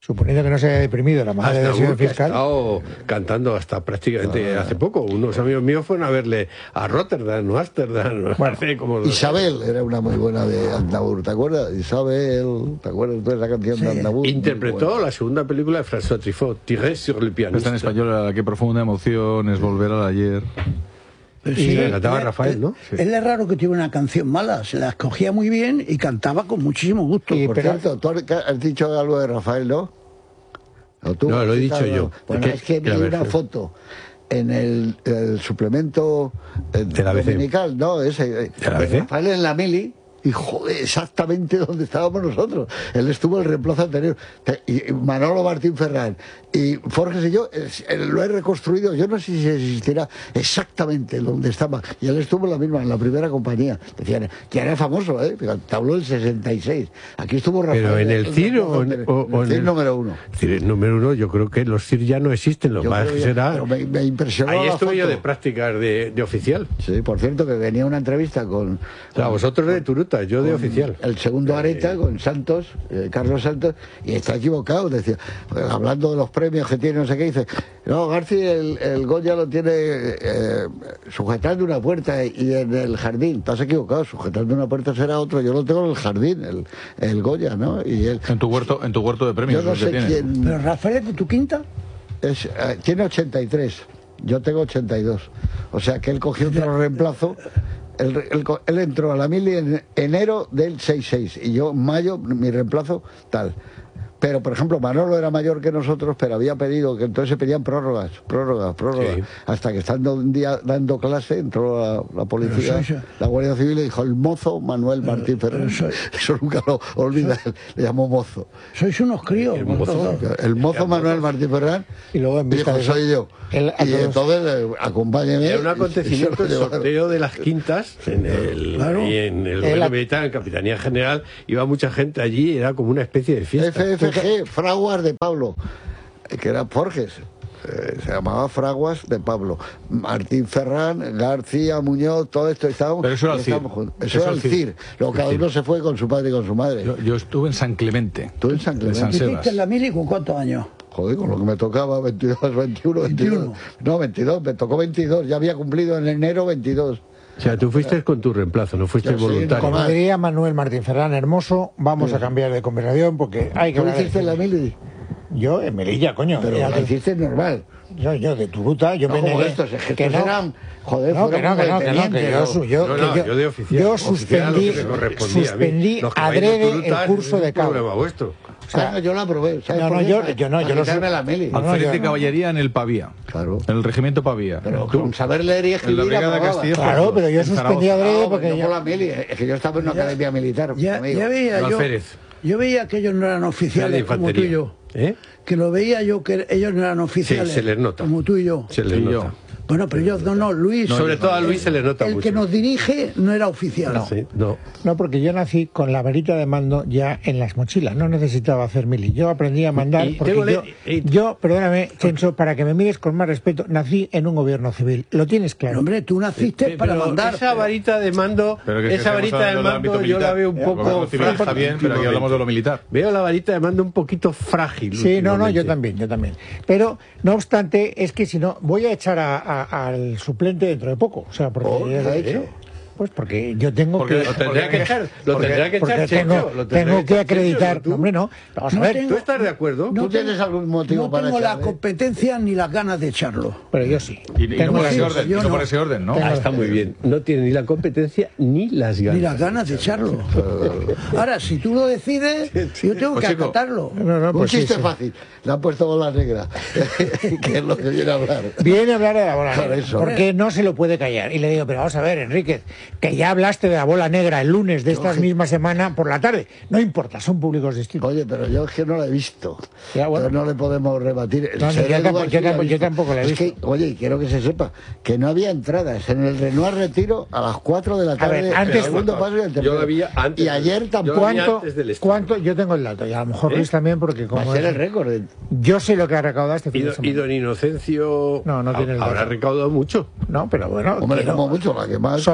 suponiendo que no se haya deprimido la madre del señor fiscal. Ha estado cantando hasta prácticamente hace poco. Unos amigos míos fueron a verle a Rotterdam o Ámsterdam. Bueno, Isabel era una muy buena de Aznavour, ¿te acuerdas? Isabel, ¿te acuerdas de esa canción de Aznavour? Interpretó la segunda película de François Truffaut, Tiré sur le pianiste. Está en español, qué profunda emoción es volver al ayer. Sí, la cantaba Rafael, ¿no? Sí. Él es raro que tuviera una canción mala, se la escogía muy bien y cantaba con muchísimo gusto. Por cierto, tú has dicho algo de Rafael, ¿no? No, lo he dicho yo. Bueno, es que vi una foto en el suplemento de la dominical, ¿no? Ese, ¿De la ABC? Rafael en la mili. Y joder, exactamente donde estábamos nosotros. Él estuvo en el reemplazo anterior. Y Manolo Martín Ferrán y Forges y yo lo he reconstruido. Yo no sé si existirá exactamente donde estaba. Y él estuvo en la misma, en la primera compañía. Decían que era famoso, ¿eh? Te habló el 66. Aquí estuvo Rafael. ¿Pero en el CIR o en el número 1? CIR número 1, yo creo que los CIR ya no existen. Lo más será. Pero me impresionó. Ahí estuve yo de prácticas de oficial. Sí, por cierto, que venía una entrevista con. Claro, vosotros de Turuta, yo de oficial. El segundo Areta con Santos, Carlos Santos, y está equivocado, decía, hablando de los premios que tiene, no sé qué, dice, no, García el Goya lo tiene sujetando una puerta y en el jardín. Estás equivocado, sujetando una puerta será otro, yo lo tengo en el jardín, el Goya, ¿no? Y él, en tu huerto de premios. Yo no sé quién. ¿Pero Rafael es de tu quinta? Tiene 83, yo tengo 82, o sea que él cogió otro reemplazo. Él entró a la mili en enero del 66 y yo en mayo, mi reemplazo, tal. Pero, por ejemplo, Manolo era mayor que nosotros, pero había pedido, que entonces se pedían prórrogas. Sí. Hasta que estando un día dando clase, entró la policía, la Guardia Civil, y dijo, el mozo Manuel Martín Ferrán. Eso nunca lo olvida, le llamó mozo. Sois unos críos. El mozo Manuel Martín Ferrán, y luego en dijo, soy yo. Y entonces, acompáñeme. Era un acontecimiento, el sorteo de las quintas, en el gobierno militar, en Capitanía General, iba mucha gente allí, era como una especie de fiesta. FFG, Fraguas de Pablo, que era Forges. Se llamaba Fraguas de Pablo. Martín Ferrán, García, Muñoz, todo esto estábamos. Pero eso era el CIR. Eso era el CIR. Luego cada uno se fue con su padre y con su madre. Yo estuve en San Clemente. ¿Tú en San Clemente? ¿Hiciste en la mili con cuántos años? Joder, con lo que me tocaba, 22, 21, 22. No, 22, me tocó 22. Ya había cumplido en enero 22. O sea, tú fuiste con tu reemplazo, no fuiste voluntario. Como diría Manuel Martín Ferrán, hermoso, vamos a cambiar de conversación porque hay que... ¿Tú hiciste en la mili? Yo en Melilla, coño. Pero la hiciste normal. Yo de Turuta, yo me negué. Que no eran... Joder, no, que yo de oficial. Yo suspendí adrede el curso de cabo. O sea, yo la aprobé. Yo lo sé. Alférez de caballería en el Pavía. Claro. En el regimiento Pavía. Pero con saber leer y escribir. En la Brigada Castilla. Claro, pero yo suspendí adrede porque yo... la mili, es que yo estaba en una academia militar. Ya veía yo veía que ellos no eran oficiales como tú y yo. Que lo veía yo que ellos no eran oficiales. Sí, se les nota. Como tú y yo. Se les nota. Bueno, pero yo, Luis... Sobre todo a Luis se le nota mucho. El que nos dirige no era oficial. No, porque yo nací con la varita de mando ya en las mochilas, no necesitaba hacer mili. Yo aprendí a mandar porque yo, perdóname, Chencho, para que me mires con más respeto, nací en un gobierno civil. ¿Lo tienes claro? Pero, hombre, tú naciste para mandar. Esa varita de mando, yo la veo un poco frágil. Está bien, pero aquí hablamos de lo militar. Veo la varita de mando un poquito frágil. Sí, yo también. Pero, no obstante, es que si no, voy a echar al suplente dentro de poco, o sea, porque pues porque yo tengo que lo tendría que echar, tengo que acreditar, hombre, no. Vamos a ver, ¿tú estás de acuerdo? ¿Tú tienes algún motivo para echarlo? No tengo la competencia ni las ganas de echarlo. Pero yo sí. Y no por ese orden, ¿no? Está muy bien. No tiene ni la competencia ni las ganas. Ni las ganas de echarlo. Ahora, si tú lo decides, yo tengo que acatarlo. Un chiste fácil. Le han puesto bola negra. Que es lo que viene a hablar. Viene a hablar de la bola negra. Porque no se lo puede callar. Y le digo, pero vamos a ver, Enríquez, que ya hablaste de la bola negra el lunes de esta misma semana por la tarde. No importa, son públicos distintos. Oye, pero yo es que no la he visto. Ya, bueno. Pero no le podemos rebatir. Yo tampoco la he visto. Es que, oye, quiero que se sepa que no había entradas en el Renoir Retiro a las 4 de la tarde. A ver, antes, el segundo paso y el tercero. Yo la vi antes. Y ayer tampoco. ¿Cuánto? Yo tengo el dato, y a lo mejor Luis también, porque como va a ser el récord. Yo sé lo que ha recaudado este fin de semana. Y don Inocencio no tiene el dato. Habrá recaudado mucho. No, pero bueno. Hombre, como mucho, la que más.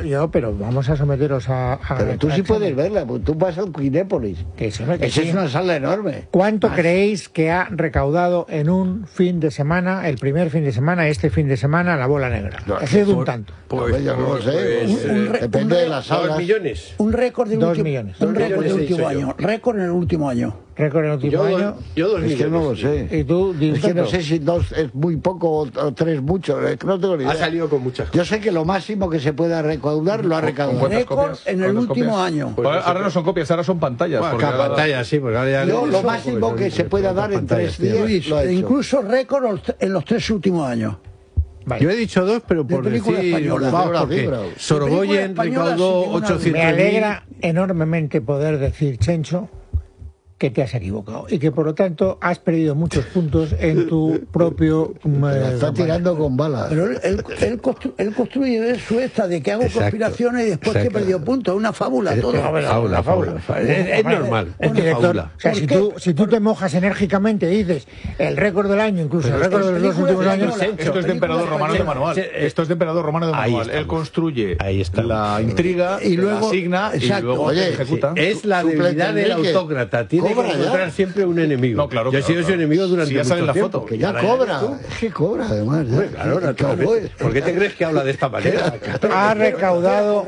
pero vamos a someteros a pero tú sí puedes verla, pues tú vas al Quinépolis. Esa es una sala enorme. ¿Cuánto creéis que ha recaudado en un fin de semana, el primer fin de semana, este fin de semana, la bola negra? Ha sido un tanto. Pues yo no lo sé. Depende de las salas. 2 millones. Un récord del 2 millones. Un récord del último año. Récord en el último año. Récord en el último año. Yo 2 millones. Es que no lo sé. ¿Y tú? Es que no sé si 2 es muy poco o 3 mucho. Es que no tengo ni idea. Ha salido con muchas cosas. Yo sé que lo máximo que se pueda recaudar lo ha recaudado. Récord en el último año. Pues ahora no son copias, ahora son pantallas. Bueno, pantallas, sí, porque ahora ya... Lo máximo que se pueda dar en 3 días. Luis, incluso récord en los 3 últimos años. Vale. Yo he dicho 2, pero por decir... porque Sorogoyen recaudó 800.000. Me alegra enormemente poder decir, Chencho, que te has equivocado y que por lo tanto has perdido muchos puntos en tu propio... está tirando con balas. Pero él construye su de que hago conspiraciones y después que he perdido puntos. Es una fábula todo. Fábula. Es normal. Es fábula. O sea, si tú te mojas enérgicamente y dices el récord del año, incluso el récord de los 2 últimos años... Esto es de emperador romano de manual. Esto es de emperador romano de manual. Él construye la intriga, y luego la asigna y luego ejecuta. Es la debilidad del autócrata. Tiene que encontrar siempre un enemigo. No, claro. Yo he sido su enemigo durante mucho tiempo. Foto. Que ya cobra. Es que cobra, además. ¿Por qué te crees que habla de esta manera? Ha recaudado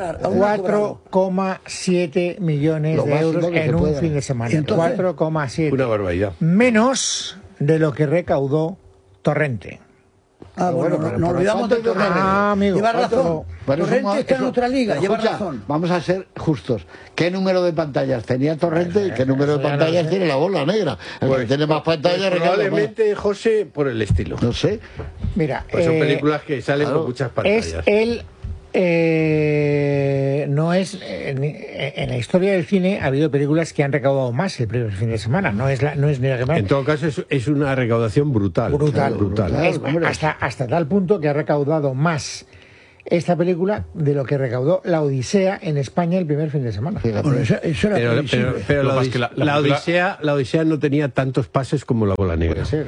4,7 millones de euros en un fin de semana. 4,7. Una barbaridad. Menos de lo que recaudó Torrente. Bueno, nos olvidamos de Torrente. Amigo. Lleva razón. Torrente está en otra liga, lleva razón. Vamos a ser justos. ¿Qué número de pantallas tenía Torrente y qué número de pantallas tiene la bola negra? El que tiene más pantallas probablemente, José, por el estilo. No sé. Mira, son películas que salen con muchas pantallas. No es en la historia del cine ha habido películas que han recaudado más el primer fin de semana. No es ni la que más. En todo caso es una recaudación brutal. Hasta tal punto que ha recaudado más esta película de lo que recaudó La Odisea en España el primer fin de semana. Bueno, eso era pero la Odisea no tenía tantos pases como La Bola Negra. Eso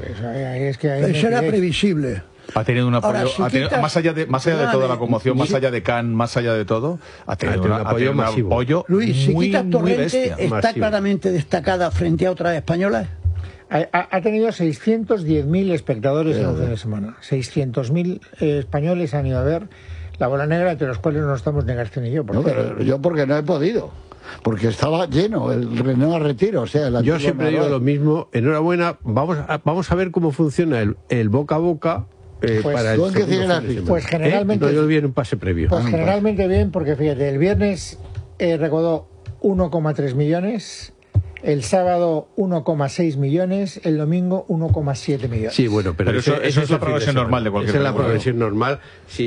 era previsible. Ha tenido un apoyo, más allá de toda la conmoción, más allá de Cannes, más allá de todo, ha tenido un apoyo masivo. Luis, si quitas Torrente, ¿está masivo. claramente destacada frente a otras españolas? Ha tenido 610.000 espectadores en un fin de semana. 600.000 españoles han ido a ver La Bola Negra, entre los cuales no estamos ni García ni yo. Pero yo porque no he podido. Porque estaba lleno el René a Retiro, o sea... Yo siempre digo lo mismo. Enhorabuena. Vamos a ver cómo funciona el boca a boca. Para el pues generalmente yo vi en un pase previo. Pues generalmente bien, porque fíjate, el viernes recaudó 1,3 millones, el sábado 1,6 millones, el domingo 1,7 millones. Sí, bueno, pero eso es la progresión normal de cualquier. Esa es la progresión normal.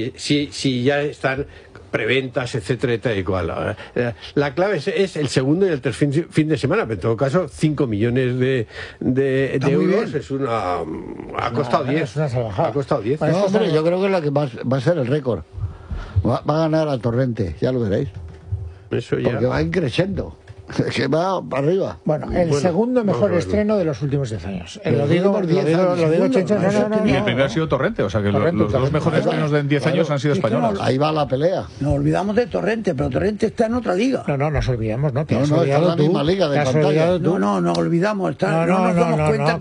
Si ya están preventas, etcétera, y tal y cual. La clave es el segundo y el tercer fin de semana, pero en todo caso 5 millones de euros es una... Ha costado 10. Es una salvajada. Ha costado 10. No, hombre, yo creo que es la que va a ser el récord. Va a ganar a Torrente, ya lo veréis. Eso ya. Porque va increciendo. Que va para arriba. Bueno, segundo mejor estreno de los últimos 10 años. Lo digo, Chencho. Y el primero ha sido Torrente, o sea que los dos mejores estrenos de 10 años han sido españoles. Ahí va la pelea. Nos olvidamos de Torrente, pero Torrente está en otra liga. No, nos olvidamos, ¿no? Está en la misma liga de pantalla. No, nos olvidamos. No nos damos cuenta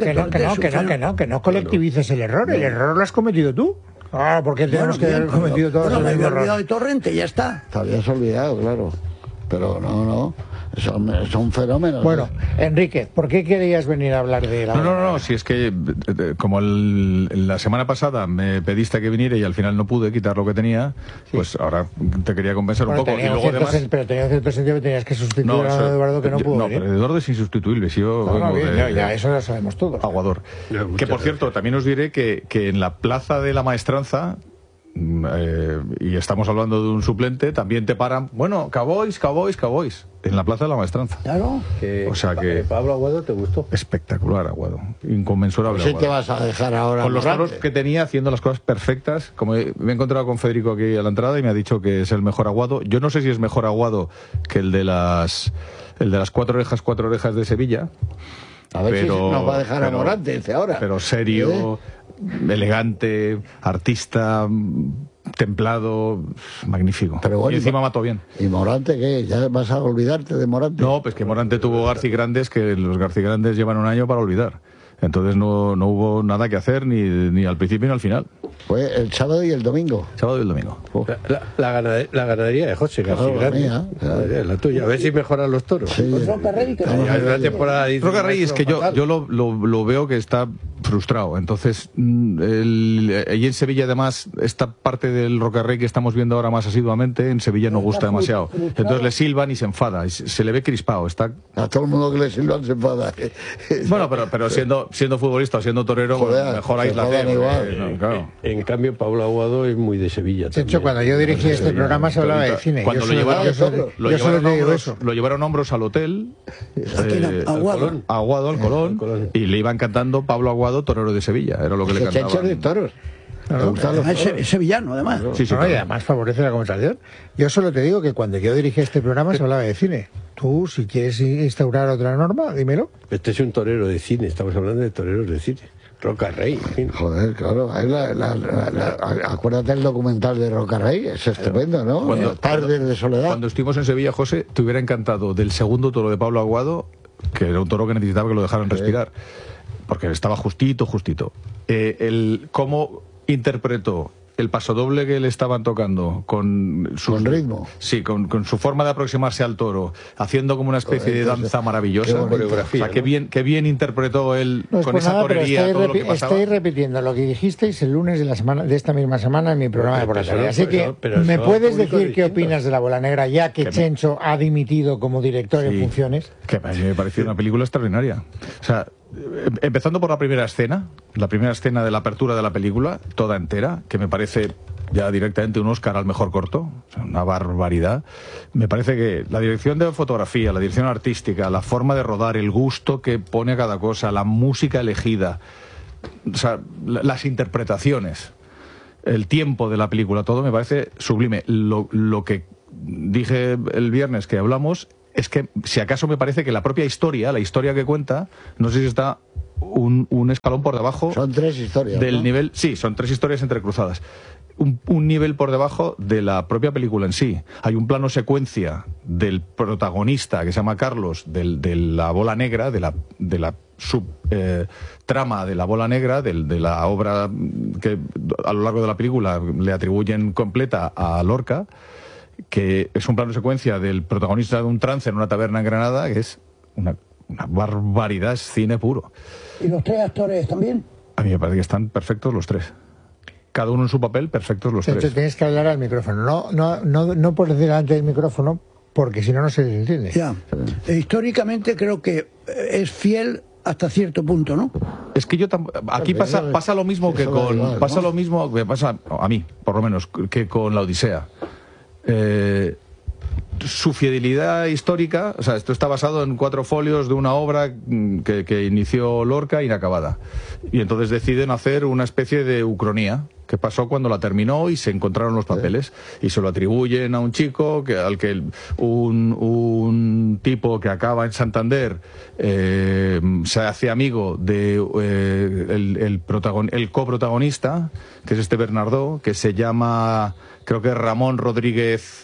que no colectivices el error. El error lo has cometido tú. Porque tenemos que haber cometido todos el mismo error. Me había olvidado de Torrente, ya está. Te habías olvidado, claro. Pero no. Son fenómenos. Bueno, Enrique, ¿por qué querías venir a hablar de la... No, si es que como la semana pasada me pediste que viniera y al final no pude quitar lo que tenía, pues ahora te quería compensar un poco. Y luego además... Pero tenías cierto sentido que tenías que sustituir a Eduardo que no pudo venir. No, pero Eduardo es insustituible. Si yo ya, eso lo sabemos todos. Aguador. Que por cierto, también os diré que en la Plaza de la Maestranza, y estamos hablando de un suplente, también te paran, bueno, Cabois, en la Plaza de la Maestranza. Claro. O sea que Pablo Aguado te gustó. Espectacular, Aguado. Inconmensurable. ¿Sí te vas a dejar ahora? Con los toros que tenía, haciendo las cosas perfectas. Como me he encontrado con Federico aquí a la entrada y me ha dicho que es el mejor Aguado. Yo no sé si es mejor Aguado que el de las 4 orejas de Sevilla. A ver si nos va a dejar a Morante ahora. Pero serio, elegante, artista, templado, magnífico. Pero bueno, y encima mató bien. ¿Y Morante qué? ¿Ya vas a olvidarte de Morante? No, pues que Morante tuvo García Grandes, que los García Grandes llevan un año para olvidar. Entonces no hubo nada que hacer ni al principio ni al final. Fue el sábado y el domingo. Sábado y el domingo. La ganadería de José García Grandes. La tuya. A ver si mejoran los toros. Sí. Roca Rey, que Roca Rey es que yo lo veo que está frustrado. Entonces, allí en Sevilla, además, esta parte del Roca Rey que estamos viendo ahora más asiduamente, en Sevilla no gusta demasiado. Entonces le silban y se enfada. Y se le ve crispado. Está... A todo el mundo que le silban se enfada. Bueno, pero siendo futbolista o siendo torero, joder, mejor aíslate. Claro. En cambio, Pablo Aguado es muy de Sevilla. De hecho, cuando yo dirigí este programa se hablaba de cine. Cuando lo llevaron a hombros al hotel, Aguado al Colón, y le iban cantando Pablo Aguado, torero de Sevilla. Era lo que le cantaban. Chencho de toros. Es sevillano, además. Sí, y además favorece la conversación. Yo solo te digo que cuando yo dirigí este programa se hablaba de cine. Tú, si quieres instaurar otra norma, dímelo. Este es un torero de cine, estamos hablando de toreros de cine. Roca Rey, en fin. Joder, claro. Acuérdate el documental de Roca Rey, es estupendo, ¿no? Tardes de soledad. Cuando estuvimos en Sevilla, José, te hubiera encantado del segundo toro de Pablo Aguado, que era un toro que necesitaba que lo dejaran respirar, porque estaba justito. Cómo interpretó el pasodoble que le estaban tocando con su ritmo. Sí, con su forma de aproximarse al toro, haciendo como una especie de danza maravillosa. Coreografía, o sea, qué bien interpretó él con esa torería todo lo que pasaba. Estoy repitiendo lo que dijisteis el lunes de esta misma semana en mi programa de por la tarde. Así que, ¿me puedes decir qué opinas de La Bola Negra, ya que Chencho ha dimitido como director en funciones? Que me pareció una película extraordinaria. O sea, empezando por la primera escena de la apertura de la película, toda entera, que me parece ya directamente un Oscar al mejor corto, o sea, una barbaridad. Me parece que la dirección de fotografía, la dirección artística, la forma de rodar, el gusto que pone a cada cosa, la música elegida, o sea, las interpretaciones, el tiempo de la película, todo me parece sublime. Lo que dije el viernes que hablamos es que, si acaso, me parece que la propia historia, la historia que cuenta, no sé si está un escalón por debajo. Son 3 historias. Del ¿no? nivel, sí, son 3 historias entrecruzadas. Un nivel por debajo de la propia película en sí. Hay un plano secuencia del protagonista, que se llama Carlos, de la Bola Negra, de la subtrama de la Bola Negra, de la obra que a lo largo de la película le atribuyen completa a Lorca, que es un plano secuencia del protagonista de un trance en una taberna en Granada, que es una barbaridad, es cine puro. ¿Y los 3 actores también? A mí me parece que están perfectos los 3. Cada uno en su papel, perfectos los 3. Entonces tienes que hablar al micrófono, no por delante del micrófono, porque si no, no se les entiende. Ya. Históricamente creo que es fiel hasta cierto punto, ¿no? Es que aquí pasa lo mismo que con... Igual, ¿no? Pasa lo mismo que pasa, a mí, por lo menos, que con La Odisea. Su fidelidad histórica, o sea, esto está basado en 4 folios de una obra que inició Lorca inacabada, y entonces deciden hacer una especie de ucronía. ¿Qué pasó cuando la terminó y se encontraron los papeles? Y se lo atribuyen a un chico al que un tipo que acaba en Santander se hace amigo de el coprotagonista, que es este Bernardo, que se llama, creo que es Ramón Rodríguez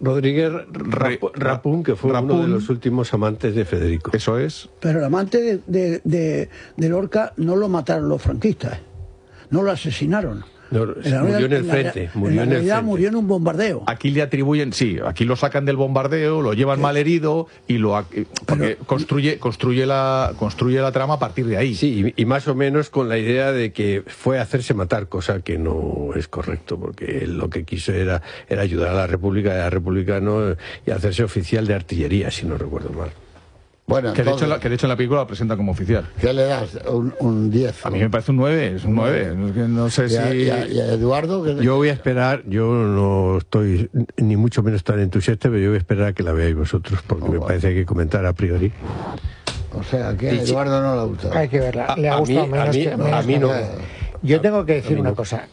Rapún, que fue uno de los últimos amantes de Federico. Eso es. Pero el amante de Lorca no lo mataron los franquistas, no lo asesinaron. No, murió en el frente. Murió en un bombardeo. Aquí le atribuyen, sí, aquí lo sacan del bombardeo, lo llevan mal herido y porque construye la trama a partir de ahí. Sí, y más o menos con la idea de que fue a hacerse matar, cosa que no es correcto, porque él lo que quiso era ayudar a la República, era republicano, y hacerse oficial de artillería, si no recuerdo mal. Bueno, que de hecho en la película lo presenta como oficial. ¿Qué le das? Un 10. A mí me parece un 9, es un 9. No sé si... ¿Y a Eduardo? Yo voy a esperar, yo no estoy ni mucho menos tan entusiasta, pero yo voy a esperar a que la veáis vosotros, porque me parece que hay que comentar a priori. O sea, que a Eduardo no le gusta. Hay que verla. Le ha gustado menos que a mí no. Yo tengo que decir una cosa,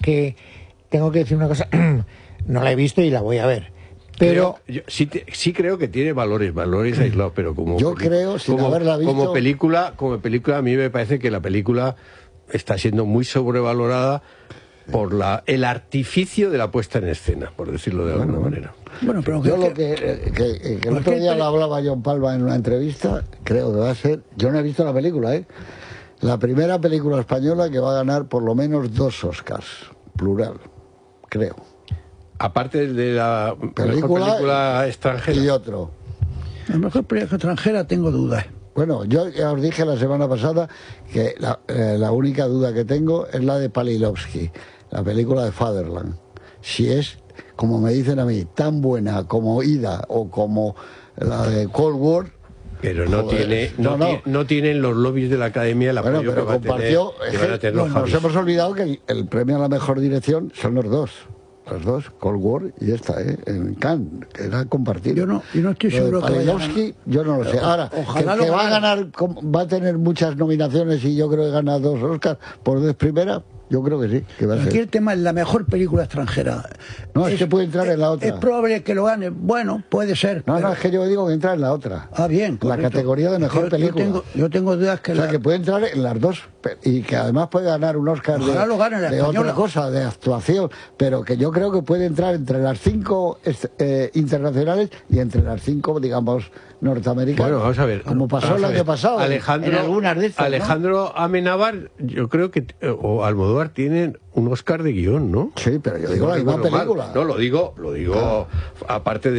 no la he visto y la voy a ver. Pero yo sí creo que tiene valores aislados, pero sin haberla visto, como película a mí me parece que la película está siendo muy sobrevalorada, por el artificio de la puesta en escena, por decirlo de alguna manera. Bueno, pero yo lo que el otro día lo hablaba John Palma en una entrevista, creo que va a ser, yo no he visto la película, la primera película española que va a ganar por lo menos 2 Oscars, plural, creo. Aparte de la mejor película extranjera. Y otro. La mejor película extranjera tengo dudas. Bueno, yo ya os dije la semana pasada que la única duda que tengo es la de Palilovsky, la película de Fatherland. Si es, como me dicen a mí, tan buena como Ida o como la de Cold War. Pero no tienen los lobbies de la Academia el apoyo pero que va compartió, a tener nos hemos olvidado que el premio a la mejor dirección son los dos, Cold War y esta, en Cannes, que era compartido. Yo no estoy seguro que Palilovsky, yo no lo sé. Ahora, que va a ganar, va a tener muchas nominaciones y yo creo que gana 2 Oscars por vez primera. Yo creo que sí, que va a ser. Aquí el tema es la mejor película extranjera. No, es que puede entrar en la otra. Es probable que lo gane. Bueno, puede ser. No, es que yo digo que entra en la otra. Ah, bien. La categoría de mejor película. Yo tengo dudas que... O sea, que puede entrar en las dos y que además puede ganar un Oscar de otra cosa, de actuación, pero que yo creo que puede entrar entre las 5 internacionales y entre las 5, digamos, norteamericanas. Bueno, vamos a ver. Como pasó el año pasado. Alejandro, en algunas de estas, Alejandro Amenábar, yo creo que, o Almodóvar, tienen un Oscar de guión, ¿no? Sí, pero yo digo la misma película. No, lo digo aparte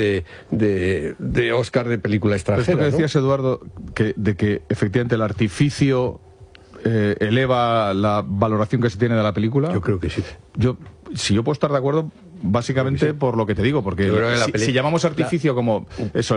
de Oscar de película extranjera. Pero esto que decías, Eduardo, de que efectivamente el artificio eleva la valoración que se tiene de la película. Yo creo que sí. Si yo puedo estar de acuerdo, básicamente por lo que te digo, porque si llamamos artificio como eso,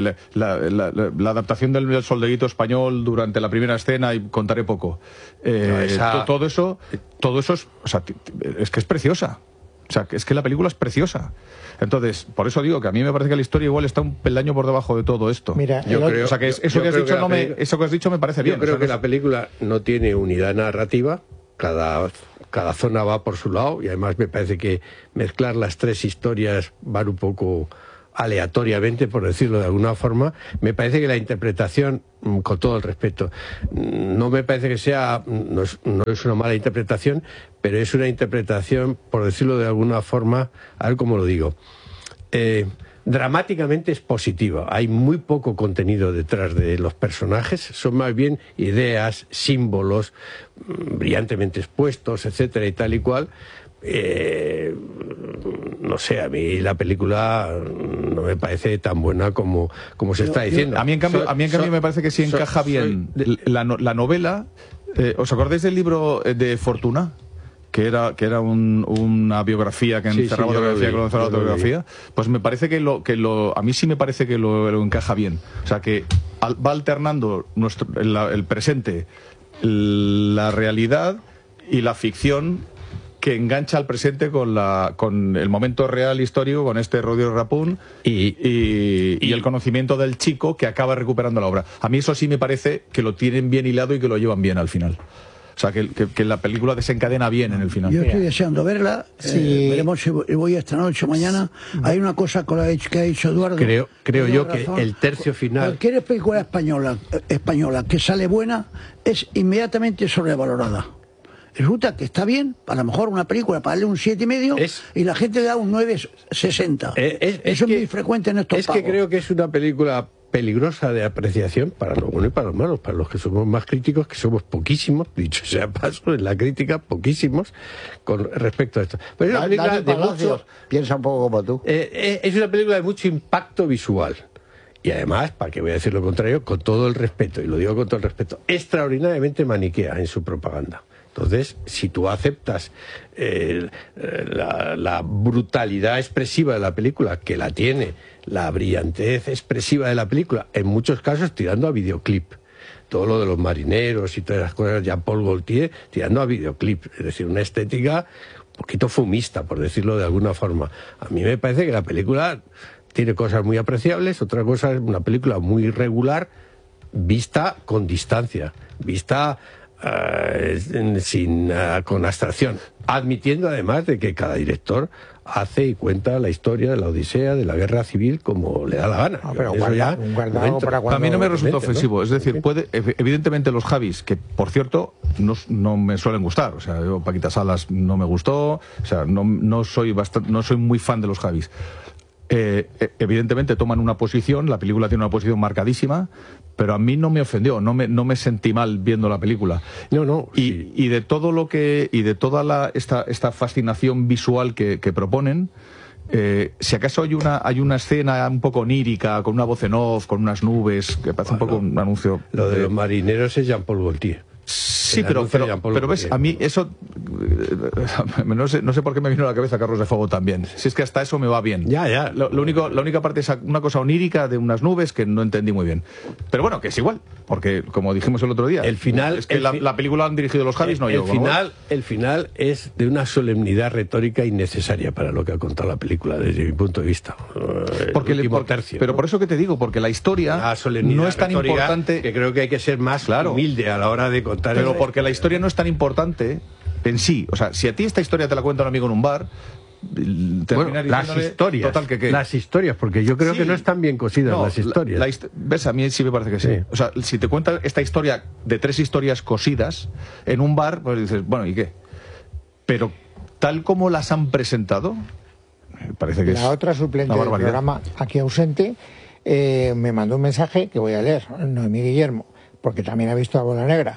la adaptación del soldeguito español durante la primera escena, y contaré poco, todo eso es, o sea, es que es preciosa. O sea, es que la película es preciosa. Entonces, por eso digo que a mí me parece que la historia igual está un peldaño por debajo de todo esto. Mira, o sea, que eso que has dicho me parece bien. Yo creo que la película no tiene unidad narrativa. Cada zona va por su lado, y además me parece que mezclar las 3 historias van un poco aleatoriamente, por decirlo de alguna forma. Me parece que la interpretación, con todo el respeto, no me parece que sea, no es una mala interpretación, pero es una interpretación, por decirlo de alguna forma, a ver cómo lo digo, dramáticamente es positiva. Hay muy poco contenido detrás de los personajes, son más bien ideas, símbolos brillantemente expuestos, etcétera y tal y cual. No sé, a mí la película no me parece tan buena como se está diciendo. A mí en cambio me parece que sí encaja bien la novela. ¿Os acordáis del libro de Fortuna? Que era una biografía que encerraba la autobiografía, pues me parece a mí sí me parece que lo encaja bien. O sea, que va alternando el presente, la realidad y la ficción, que engancha al presente con el momento real histórico, con este Rodrigo Rapun y el conocimiento del chico que acaba recuperando la obra. A mí eso sí me parece que lo tienen bien hilado y que lo llevan bien al final. O sea, que la película desencadena bien en el final. Yo estoy deseando verla. Sí. Veremos si voy esta noche o mañana. Hay una cosa que ha dicho Eduardo. Creo yo que el tercio final... Cualquier película española que sale buena es inmediatamente sobrevalorada. Resulta que está bien, a lo mejor una película para darle un 7,5 y la gente le da un 9,60. Eso es muy frecuente en estos pagos. Que creo que es una película peligrosa de apreciación para los buenos y para los malos, para los que somos más críticos, que somos poquísimos, dicho sea paso, en la crítica, poquísimos con respecto a esto. Pero es una película de mucho... Piensa un poco como tú. Es una película de mucho impacto visual. Y además, para que voy a decir lo contrario, con todo el respeto, y lo digo con todo el respeto, extraordinariamente maniquea en su propaganda. Entonces, si tú aceptas la brutalidad expresiva de la película, que la tiene, la brillantez expresiva de la película, en muchos casos tirando a videoclip, todo lo de los marineros y todas las cosas, Jean-Paul Gaultier tirando a videoclip, es decir, una estética un poquito fumista, por decirlo de alguna forma. A mí me parece que la película tiene cosas muy apreciables, otra cosa es una película muy irregular, vista con distancia, vista... con abstracción, admitiendo además de que cada director hace y cuenta la historia de la Odisea, de la guerra civil, como le da la gana. Pero a mí no me resulta ofensivo, ¿no? Es decir, evidentemente los Javis, que por cierto no me suelen gustar. O sea, yo Paquita Salas no me gustó, o sea, no soy muy fan de los Javis. Evidentemente toman una posición, la película tiene una posición marcadísima, pero a mí no me ofendió, no me sentí mal viendo la película. Y de todo lo que, y de toda esta fascinación visual que proponen, si acaso hay una escena un poco onírica, con una voz en off, con unas nubes, que parece un poco un anuncio. Lo de los marineros es Jean-Paul Gaultier. Sí, pero ves, a mí eso no sé por qué me vino a la cabeza Carros de Fuego también. Si es que hasta eso me va bien. Ya. La única parte es una cosa onírica de unas nubes que no entendí muy bien. Pero bueno, que es igual, porque como dijimos el otro día, el final es que la película la han dirigido los Javis, no yo. El final es de una solemnidad retórica innecesaria para lo que ha contado la película, desde mi punto de vista. Pero por eso que te digo, porque la historia no es tan importante, que creo que hay que ser más humilde a la hora de contar. Pero porque la historia no es tan importante en sí. O sea, si a ti esta historia te la cuenta un amigo en un bar, las historias, porque yo creo que no están bien cosidas las historias. ¿Ves? A mí sí me parece que sí. O sea, si te cuentan esta historia de 3 historias cosidas en un bar, pues dices, bueno, ¿y qué? Pero tal como las han presentado, parece que la otra suplente del programa, aquí ausente, me mandó un mensaje que voy a leer, Noemí Guillermo, porque también ha visto a Bola Negra.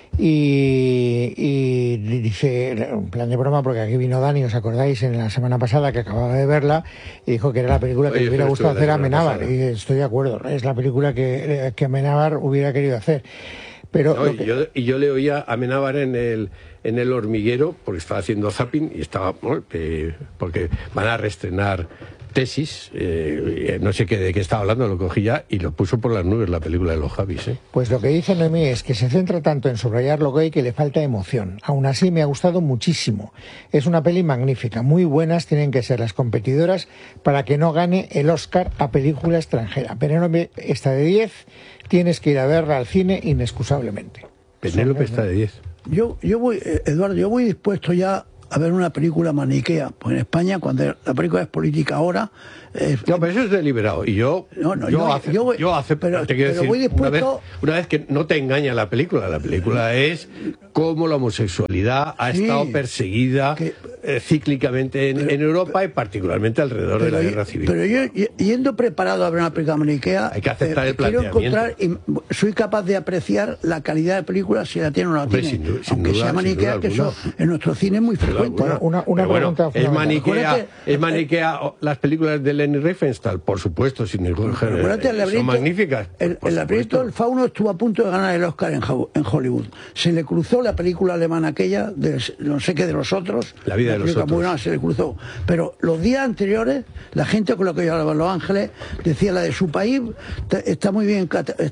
Y dice, un plan de broma, porque aquí vino Dani, ¿os acordáis? En la semana pasada, que acababa de verla, y dijo que era la película que le hubiera gustado hacer a Amenábar. Y estoy de acuerdo, es la película que Amenábar hubiera querido hacer. Pero yo le oía a Amenábar en el hormiguero, porque estaba haciendo zapping y estaba porque van a reestrenar Tesis, no sé de qué estaba hablando, lo cogí ya y lo puso por las nubes la película de los Javis. Pues lo que dice Noemí es que se centra tanto en subrayar lo gay que le falta emoción. Aún así me ha gustado muchísimo. Es una peli magnífica, muy buenas tienen que ser las competidoras para que no gane el Oscar a película extranjera. Penélope está de 10, tienes que ir a verla al cine inexcusablemente. Penélope está de 10. Yo voy, Eduardo, yo voy dispuesto ya a ver una película maniquea, pues en España cuando la película es política ahora no, pero eso es deliberado y yo acepto, pero voy dispuesto una vez que no te engaña la película es cómo la homosexualidad ha estado perseguida cíclicamente en Europa y particularmente alrededor de la guerra civil. Pero yo, yendo preparado a ver una película maniquea, hay que aceptar el quiero planteamiento. encontrar, soy capaz de apreciar la calidad de película si la tiene o no la tiene, sin aunque duda, sea maniquea, que eso en nuestro cine es muy frecuente. Una pregunta fundamental. ¿Es maniquea las películas de Leni Riefenstahl? Por supuesto, sin ningún género. Son magníficas. El laberinto del fauno estuvo a punto de ganar el Oscar en Hollywood. Se le cruzó la película alemana aquella, de no sé qué de los otros. La vida de los otros. Buena, se le cruzó. Pero los días anteriores, la gente con la que yo hablaba en Los Ángeles decía la de su país está muy bien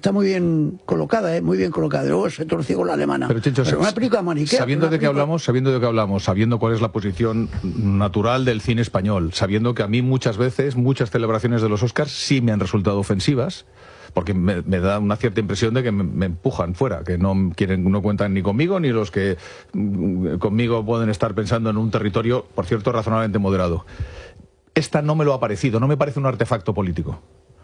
colocada, muy bien colocada. Luego se torció con la alemana. Pero Chencho, una película maniquea. Sabiendo de qué hablamos, sabiendo cuál es la posición natural del cine español, sabiendo que a mí muchas veces, muchas celebraciones de los Oscars sí me han resultado ofensivas, porque me da una cierta impresión de que me empujan fuera, que no cuentan ni conmigo, ni los que conmigo pueden estar pensando en un territorio, por cierto, razonablemente moderado. Esta no me lo ha parecido, no me parece un artefacto político.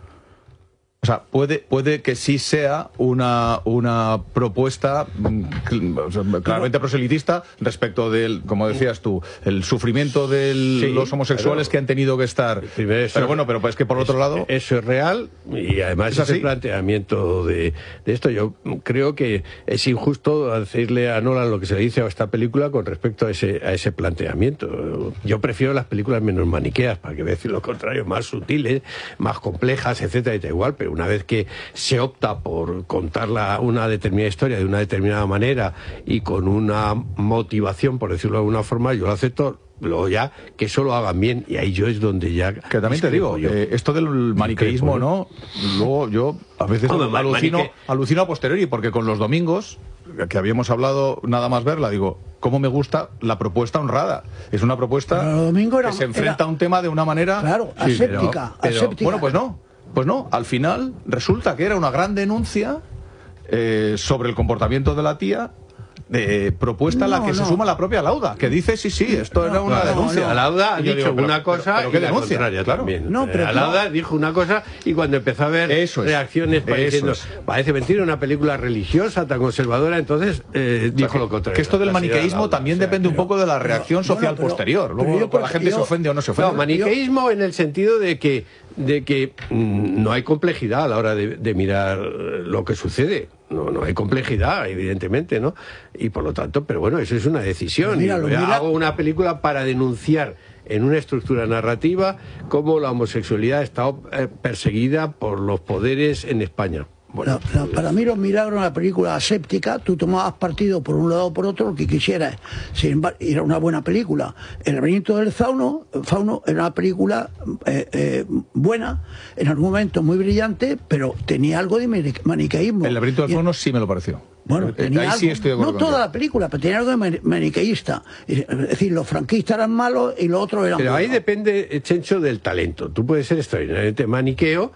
O sea, puede que sí sea una propuesta claramente proselitista respecto del, como decías tú, el sufrimiento de los homosexuales que han tenido que estar. Pero bueno, pero es que por otro lado... Eso es real y además ese planteamiento de esto. Yo creo que es injusto decirle a Nolan lo que se le dice a esta película con respecto a ese planteamiento. Yo prefiero las películas menos maniqueas, para que decir lo contrario, más sutiles, más complejas, etcétera, y da igual, pero una vez que se opta por contar una determinada historia de una determinada manera y con una motivación, por decirlo de alguna forma, yo lo acepto. Luego ya que eso lo hagan bien, y ahí yo es donde ya... Que también te digo, esto del maniqueísmo, ¿no? Luego yo a veces alucino a posteriori, porque con los domingos, que habíamos hablado nada más verla, digo, cómo me gusta la propuesta honrada. Es una propuesta que se enfrenta a un tema de una manera... Claro, aséptica. Bueno, pues no, al final resulta que era una gran denuncia sobre el comportamiento de la tía propuesta a la que se suma la propia Lauda, que dice sí, esto era una denuncia. Lauda ha dicho una cosa pero ¿qué denuncia? Contraria también. Pero Lauda dijo una cosa y cuando empezó a ver reacciones pareciendo, parece mentira, una película religiosa tan conservadora, entonces dijo lo contrario. Que esto del maniqueísmo también depende un poco de la reacción social posterior. Luego la gente se ofende o no se ofende. No, maniqueísmo en el sentido de que no hay complejidad a la hora de mirar lo que sucede. No hay complejidad, evidentemente, ¿no? Y por lo tanto, pero bueno, eso es una decisión. Hago una película para denunciar en una estructura narrativa cómo la homosexualidad está perseguida por los poderes en España. Bueno, para mí Los Milagros era una película aséptica, tú tomabas partido por un lado o por otro, lo que quisieras. Sin embargo, era una buena película. El laberinto del fauno era una película buena, en algún momento muy brillante, pero tenía algo de maniqueísmo. El laberinto del fauno sí me lo pareció. Bueno, tenía algo, sí estoy de acuerdo no toda la película, pero tenía algo de maniqueísta. Es decir, los franquistas eran malos y los otros eran buenos. Pero ahí depende, Chencho, del talento. Tú puedes ser extraordinariamente maniqueo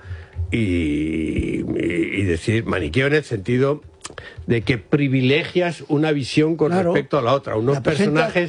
y decir maniqueo en el sentido de que privilegias una visión con respecto a la otra, unos personajes,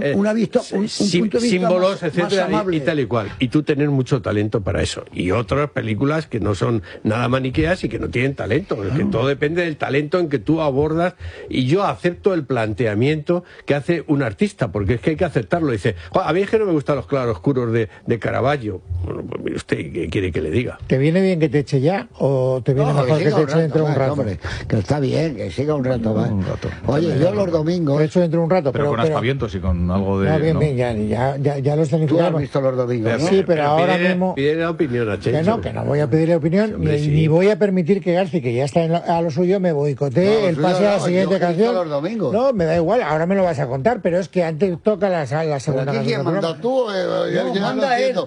símbolos, etcétera, y tal y cual. Y tú tener mucho talento para eso. Y otras películas que no son nada maniqueas y que no tienen talento, porque todo depende del talento en que tú abordas. Y yo acepto el planteamiento que hace un artista, porque es que hay que aceptarlo. Dice, a mí es que no me gustan los claroscuros de Caravaggio. Bueno, pues mire usted, ¿qué quiere que le diga? ¿Te viene bien que te eche ya o te viene mejor que te eche dentro de un rato? Hombre, que está bien, que siga un rato más. Oye, yo los domingos... He hecho dentro de un rato, pero con aspavientos y con algo de... No, bien, ya lo están informando. Tú has visto los domingos, ¿no? Sí, pero ahora mismo... Pide la opinión a Chencho. Que no voy a pedirle opinión, ni voy a permitir que García, que ya está a lo suyo, me boicotee el pase a la siguiente canción. Los domingos. No, me da igual, ahora me lo vas a contar, pero es que antes toca la segunda canción. ¿Quién manda tú? Manda él.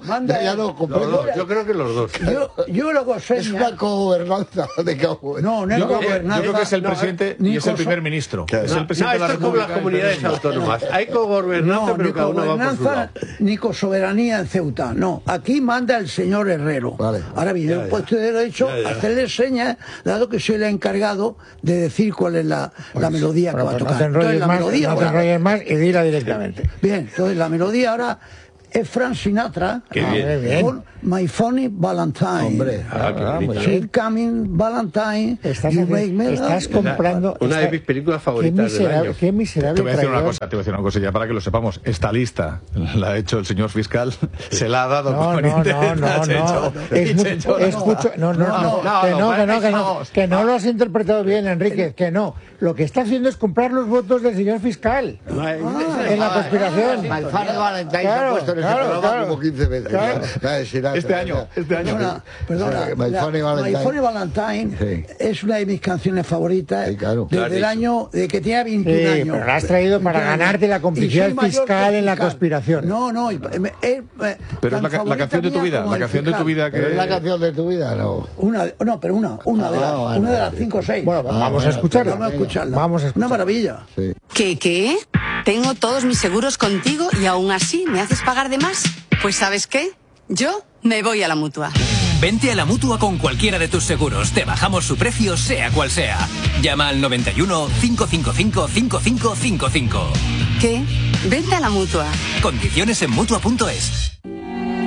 Yo creo que los dos. Yo lo sé. Es una cogobernanza de cabo. No es gobernanza. Yo creo que es el presidente y es el primer ministro. Es el presidente de la República. Esto es como las comunidades autónomas. Hay cogobernanza, pero cada uno va por su lado. Ni cosoberanía en Ceuta. No, aquí manda el señor Herrero. Vale. Ahora bien, yo he puesto de derecho a hacerle señas, dado que soy el encargado de decir cuál es la melodía que va a tocar. No te enrolles más y dila directamente. Bien, entonces la melodía ahora es Frank Sinatra con My Funny Valentine. Hombre, She's Coming Valentine. Estás comprando una de mis películas favoritas del año. Qué miserable. Te voy a decir una cosa ya para que lo sepamos. Esta lista la ha hecho el señor fiscal, se la ha dado que no lo has interpretado bien, Enrique, que no. Lo que está haciendo es comprar los votos del señor fiscal en la conspiración. My Funny Valentine se ha puesto en ese programa como 15 veces. Este año. Perdona, My Funny Valentine es una de mis canciones favoritas desde el año de que tenía 21 años. Pero la has traído para ganarte la complicidad fiscal en la conspiración. No. Pero es la canción de tu vida. La canción de tu vida que... ¿Es la canción de tu vida? No. Una de las 5 o 6. Bueno, vamos a escucharla. Vamos a escucharla. Una maravilla. Sí. ¿Qué? Tengo todos mis seguros contigo y aún así me haces pagar de más. Pues ¿sabes qué? Yo me voy a la Mutua. Vente a la Mutua con cualquiera de tus seguros. Te bajamos su precio, sea cual sea. Llama al 91 555 5555. ¿Qué? Vente a la Mutua. Condiciones en Mutua.es.